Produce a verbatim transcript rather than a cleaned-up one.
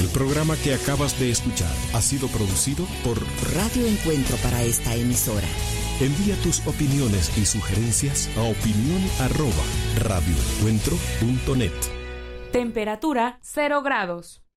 El programa que acabas de escuchar ha sido producido por Radio Encuentro para esta emisora. Envía tus opiniones y sugerencias a opinión arroba radioencuentro punto net. Temperatura cero grados.